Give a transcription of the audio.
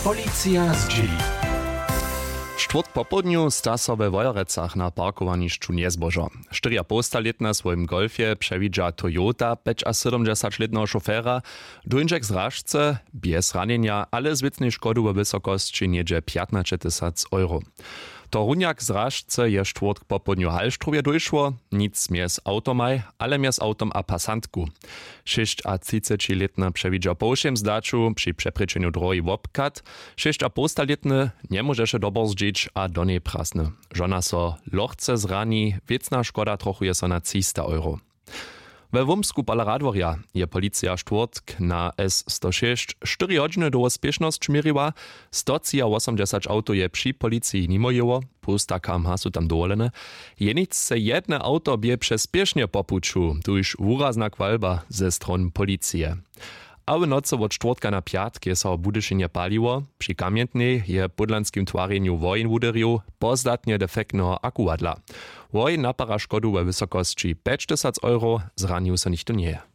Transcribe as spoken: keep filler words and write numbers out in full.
Policja z dzieli. Czwort po południu sta so we Wojerecach na parkowanišću niezbožo. Štyria postalet na swoim golfie przewidza Toyota pięć a siedemdziesięcioletnego szofera, dojńczek z rażce, bez ranienia, ale z wiecnej szkody we wysokości niedzie piętnaście tysięcy euro. To runjak z rażce je czwort po południu halštruje dojszło, nic mies automaj, ale mies autom a pasantku. sześć a trzydziestoletny przewidza po osiem zdaczu przy przepryczeniu drogi w obkat, sześć a postaletny nie może się dobro zdzieć a do niej prasny. Żona so lochce zrani, wiecna szkoda trochu je so na trzysta euro. We Wumsku Palaradworja je policja Štvrtk na S sto sześć cztery godziny do spieszność mierzyła, sto osiemdziesiąt auto je przy policji nie mojeło, pusta kam hasu tam dowolene. Jenic se jedne auto bie przespiesznie popuczu, tuż urazna kwalba ze stron policije. A w nocy od czwartka na piatk je so budyšenje paliło, przy kamientnej je podlanskim twarjenju wojen wuderju pozdatnie defektnego akuadla. Wojen napara szkodu we wysokości pięć tysięcy euro, zranił se nichto nie.